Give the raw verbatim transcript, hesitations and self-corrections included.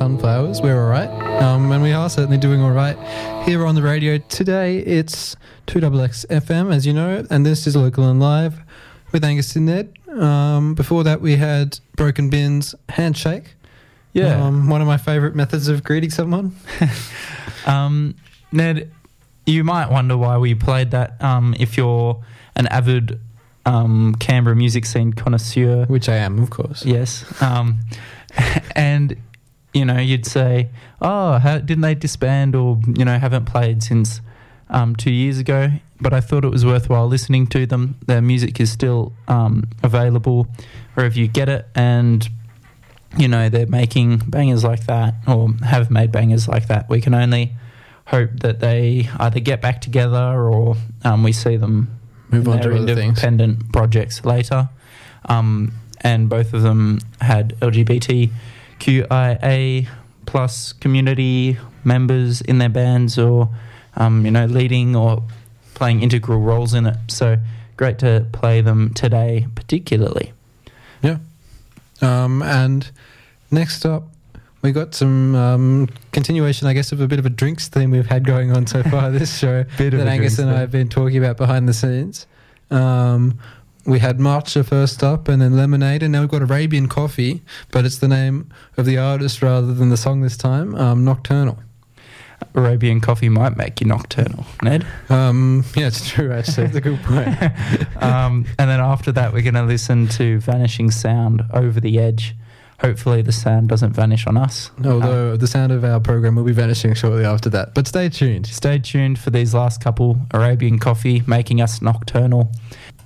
Sunflowers. We're all right. Um, and we are certainly doing all right here on the radio. Today it's two X X F M, as you know, and this is Local and Live with Angus and Ned. Um, before that, we had Broken Bins Handshake. Yeah. Um, one of my favourite methods of greeting someone. um, Ned, you might wonder why we played that um, if you're an avid um, Canberra music scene connoisseur. Which I am, of course. Yes. Um, and, you know, you'd say, oh, how, didn't they disband or, you know, haven't played since um, two years ago? But I thought it was worthwhile listening to them. Their music is still um, available wherever you get it, and you know, they're making bangers like that or have made bangers like that. We can only hope that they either get back together or um, we see them move on to other independent things. projects later. Um, and both of them had L G B T Q I A plus community members in their bands or, um, you know, leading or playing integral roles in it. So great to play them today particularly. Yeah. Um, and next up, we got some um, continuation, I guess, of a bit of a drinks theme we've had going on so far this show bit that of Angus and I have been talking about behind the scenes. Um, we had Matcha first up and then Lemonade, and now we've got Arabian Coffee, but it's the name of the artist rather than the song this time, um, Nocturnal. Arabian Coffee might make you nocturnal, Ned. Um, yeah, it's true, actually. It's a good point. um, and then after that, we're going to listen to Vanishing Sound, Over the Edge. Hopefully the sound doesn't vanish on us. Although um, the sound of our program will be vanishing shortly after that. But stay tuned. Stay tuned for these last couple. Arabian Coffee, making us nocturnal.